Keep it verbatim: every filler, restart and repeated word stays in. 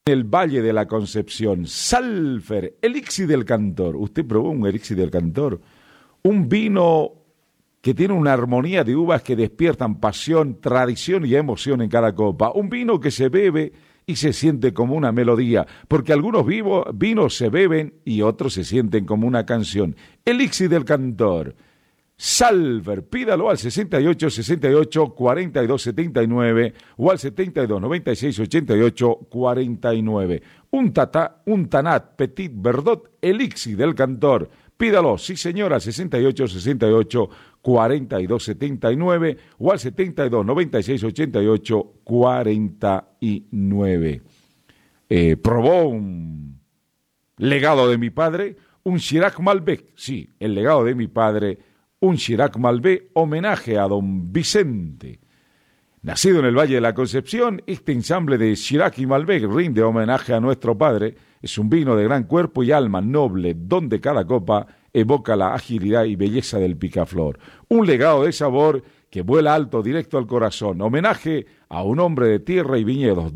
el Valle de la Concepción, Salfer, Elixir del Cantor. ¿Usted probó un Elixir del Cantor? Un vino que tiene una armonía de uvas que despiertan pasión, tradición y emoción en cada copa. Un vino que se bebe y se siente como una melodía, porque algunos vivo, vinos se beben y otros se sienten como una canción. Elixir del Cantor. Salver, pídalo al sesenta y ocho, sesenta y ocho, cuarenta y dos, setenta y nueve o al setenta y dos, noventa y seis, ochenta y ocho, cuarenta y nueve. Un, tata, un Tanat Petit Verdot Elixir del Cantor. Pídalo, sí señora, al sesenta y ocho, sesenta y ocho, cuarenta y dos, setenta y nueve o al setenta y dos, noventa y seis, ochenta y ocho, cuarenta y nueve. Eh, ¿Probó un legado de mi padre? Un Chirac Malbec, sí, el legado de mi padre. Un Chirac Malbec, homenaje a don Vicente. Nacido en el Valle de la Concepción, este ensamble de Chirac y Malbec rinde homenaje a nuestro padre. Es un vino de gran cuerpo y alma noble, donde cada copa evoca la agilidad y belleza del picaflor. Un legado de sabor que vuela alto directo al corazón. Homenaje a un hombre de tierra y viñedos.